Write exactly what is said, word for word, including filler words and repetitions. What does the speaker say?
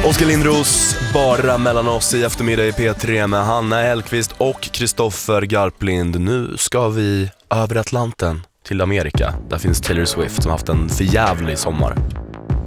Oskar Lindros, bara mellan oss i eftermiddag i P tre med Hanna Hellqvist och Kristoffer Garplind. Nu ska vi över Atlanten till Amerika. Där finns Taylor Swift som haft en förjävlig sommar.